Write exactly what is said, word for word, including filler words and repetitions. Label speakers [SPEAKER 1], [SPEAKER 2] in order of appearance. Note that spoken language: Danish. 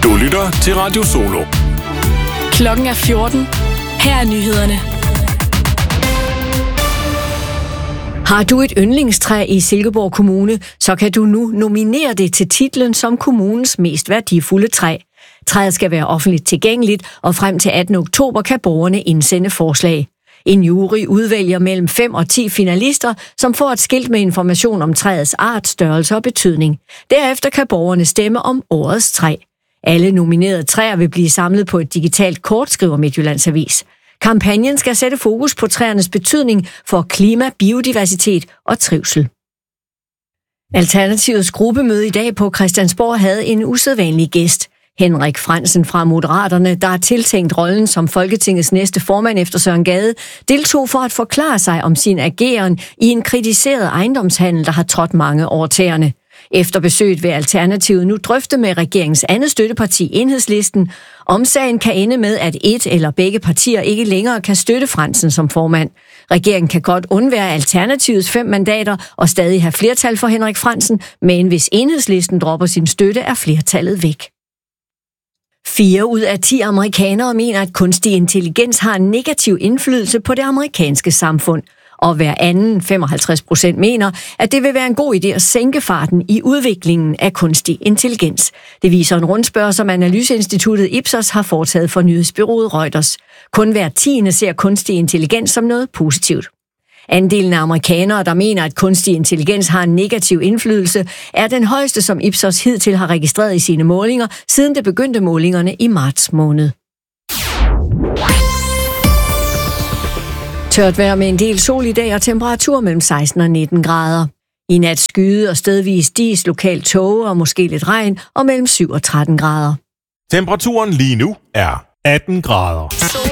[SPEAKER 1] Du lytter til Radio Solo.
[SPEAKER 2] Klokken er fjorten. Her er nyhederne.
[SPEAKER 3] Har du et yndlingstræ i Silkeborg Kommune, så kan du nu nominere det til titlen som kommunens mest værdifulde træ. Træet skal være offentligt tilgængeligt, og frem til attende oktober kan borgerne indsende forslag. En jury udvælger mellem fem og ti finalister, som får et skilt med information om træets art, størrelse og betydning. Derefter kan borgerne stemme om årets træ. Alle nominerede træer vil blive samlet på et digitalt kort, skriver Midtjyllands Avis. Kampagnen skal sætte fokus på træernes betydning for klima, biodiversitet og trivsel. Alternativets gruppemøde i dag på Christiansborg havde en usædvanlig gæst. Henrik Frandsen fra Moderaterne, der er tiltænkt rollen som Folketingets næste formand efter Søren Gade, deltog for at forklare sig om sin ageren i en kritiseret ejendomshandel, der har trådt mange over tæerne. Efter besøget vil Alternativet nu drøfte med regeringens andet støtteparti Enhedslisten, om sagen kan ende med, at et eller begge partier ikke længere kan støtte Frandsen som formand. Regeringen kan godt undvære Alternativets fem mandater og stadig have flertal for Henrik Frandsen, men hvis Enhedslisten dropper sin støtte, er flertallet væk. Fire ud af ti amerikanere mener, at kunstig intelligens har en negativ indflydelse på det amerikanske samfund. Og hver anden, femoghalvtreds procent, mener, at det vil være en god idé at sænke farten i udviklingen af kunstig intelligens. Det viser en rundspørg, som analyseinstituttet Ipsos har foretaget for nyhedsbureauet Reuters. Kun hver tiende ser kunstig intelligens som noget positivt. Andelen af amerikanere, der mener, at kunstig intelligens har en negativ indflydelse, er den højeste, som Ipsos hidtil har registreret i sine målinger, siden det begyndte målingerne i marts måned. Tørt vejr med en del sol i dag og temperatur mellem seksten og nitten grader. I nat skyde og stedvis dis, lokalt tåge og måske lidt regn og mellem syv og tretten grader.
[SPEAKER 1] Temperaturen lige nu er atten grader.